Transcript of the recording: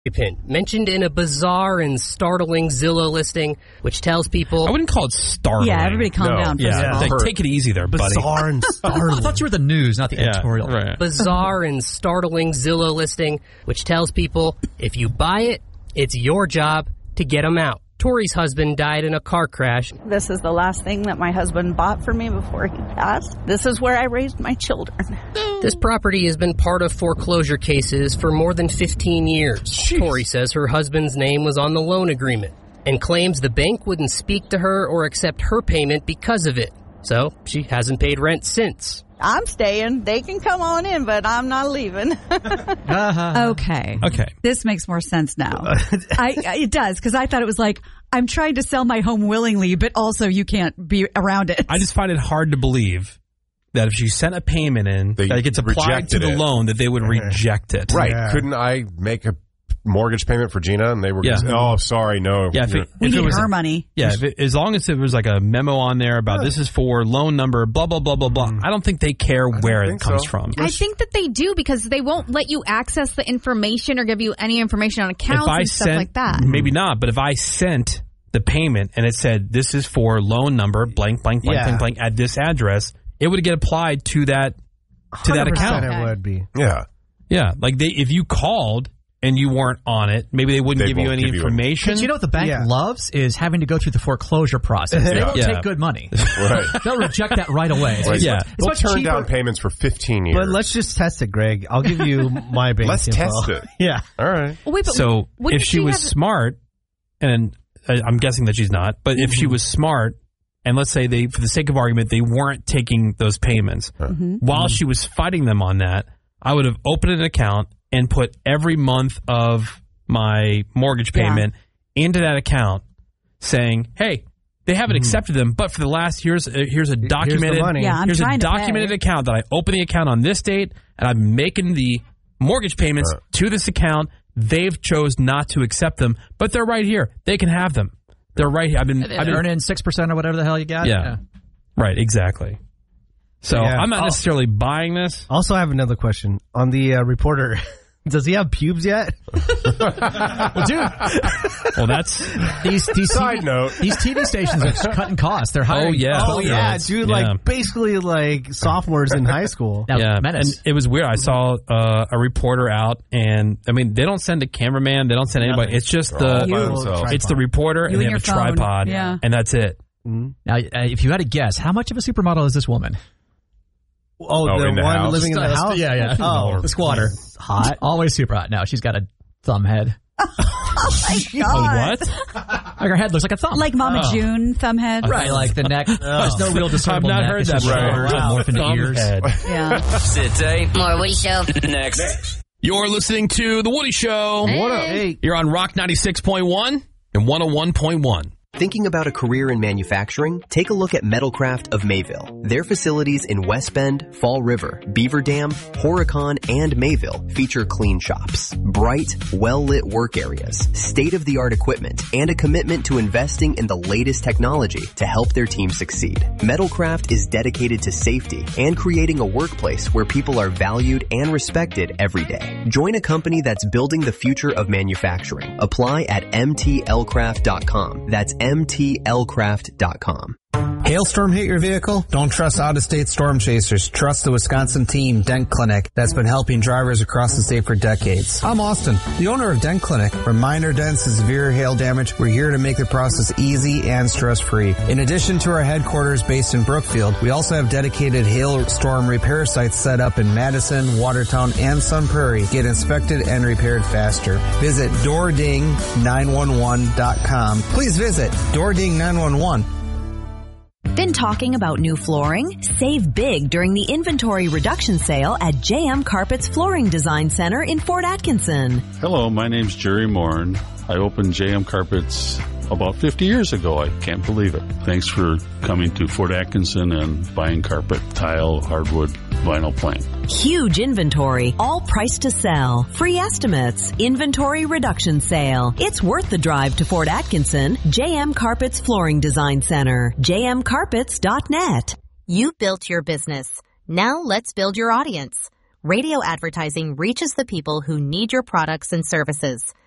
pin mentioned in a bizarre and startling Zillow listing, which tells people... I wouldn't call it startling. Yeah, everybody calm down. Take it easy there, buddy. Bizarre and startling. I thought you were the news, not the editorial. Right. Bizarre and startling Zillow listing, which tells people if you buy it, it's your job to get them out. Tori's husband died in a car crash. This is the last thing that my husband bought for me before he passed. This is where I raised my children. This property has been part of foreclosure cases for more than 15 years. Jeez. Tori says her husband's name was on the loan agreement and claims the bank wouldn't speak to her or accept her payment because of it. So she hasn't paid rent since. I'm staying. They can come on in, but I'm not leaving. Okay. This makes more sense now. It does, because I thought it was like, I'm trying to sell my home willingly, but also you can't be around it. I just find it hard to believe that if you sent a payment in, that it gets applied to the loan, that they would reject it. Right. Yeah. Couldn't I make a mortgage payment for Gina? And they were oh, sorry, no. Yeah, we need her money. Yeah, as long as it was like a memo on there about this is for loan number, blah, blah, blah, blah, blah. I don't think they care where it comes from. I think that they do, because they won't let you access the information or give you any information on accounts and stuff like that. Maybe not, but if I sent the payment and it said this is for loan number, blank, blank, blank, blank, blank, at this address, it would get applied to that account. It would be. Yeah. Yeah, like if you called and you weren't on it, maybe they wouldn't give you any information. But you know what the bank loves is having to go through the foreclosure process. They don't take good money. Right. They'll reject that right away. They'll turn down payments for 15 years. But let's just test it, Greg. I'll give you my bank Let's info. test it. Yeah. All right. Wait, but so if she was smart, and I'm guessing that she's not, but if she was smart, and let's say for the sake of argument, they weren't taking those payments, while she was fighting them on that, I would have opened an account and put every month of my mortgage payment into that account, saying, "Hey, they haven't accepted them, but for the last here's a documented account that I opened the account on this date, and I'm making the mortgage payments to this account. They've chose not to accept them, but they're right here. They can have them. They're right here. I've been earning 6% or whatever the hell you got. Yeah. Right. Exactly. So I'm not necessarily buying this. Also, I have another question on the reporter. Does he have pubes yet? Well, dude. Well, that's these side note. These TV stations are cutting costs. They're hiring. Dude. Like basically like sophomores in high school. And it was weird. I saw a reporter out, and I mean, they don't send a cameraman. They don't send anybody. It's just it's the reporter, and they have a tripod, and that's it. Now, if you had to guess, how much of a supermodel is this woman? Oh, the one house? living in the house? Yeah. Oh, the squatter. Hot. Always super hot. No, she's got a thumb head. Oh, my God. What? Like her head looks like a thumb. Like Mama June, thumb head? Right, like the neck. There's no real discernible neck. I've not heard that before. Morph into ears. Yeah. Sit tight. More Woody Show. Next. You're listening to The Woody Show. Hey. What up? Hey. You're on Rock 96.1 and 101.1. Thinking about a career in manufacturing? Take a look at Metalcraft of Mayville. Their facilities in West Bend, Fall River, Beaver Dam, Horicon, and Mayville feature clean shops, bright, well-lit work areas, state-of-the-art equipment, and a commitment to investing in the latest technology to help their team succeed. Metalcraft is dedicated to safety and creating a workplace where people are valued and respected every day. Join a company that's building the future of manufacturing. Apply at mtlcraft.com. That's mtlcraft.com. Hailstorm hit your vehicle? Don't trust out-of-state storm chasers. Trust the Wisconsin team, Dent Clinic, that's been helping drivers across the state for decades. I'm Austin, the owner of Dent Clinic. From minor dents to severe hail damage, we're here to make the process easy and stress-free. In addition to our headquarters based in Brookfield, we also have dedicated hailstorm repair sites set up in Madison, Watertown, and Sun Prairie. Get inspected and repaired faster. Visit doording911.com. Please visit doording911. Been talking about new flooring? Save big during the inventory reduction sale at JM Carpet's Flooring Design Center in Fort Atkinson. Hello, my name's Jerry Morin. I opened JM Carpets about 50 years ago. I can't believe it. Thanks for coming to Fort Atkinson and buying carpet, tile, hardwood, vinyl plank. Huge inventory, all priced to sell. Free estimates, inventory reduction sale. It's worth the drive to Fort Atkinson. JM Carpets Flooring Design Center. jmcarpets.net. You built your business. Now let's build your audience. Radio advertising reaches the people who need your products and services.